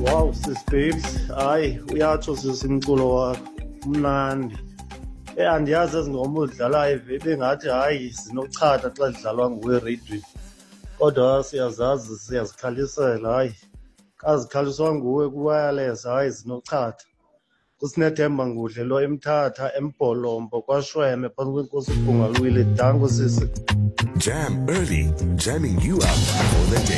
Wow, sis babes, hayi uyatsho sisimculo wakho mnandi. Andiyazi ezingoma udlalayo bengathi hayi zinochatha xa zidlalwa nguwe eredweni, kodwa siyazazi siyazikhalisela. Hayi xa zikhaliswa nguwe ku-wireless hayi zinochatha. Kusinethemba Ngudle lo eMthatha, eMbholombo, kwaShweme phantsi kwenkosi uBhungalwile. Danko sisi. Jam early, jamming you up for the day.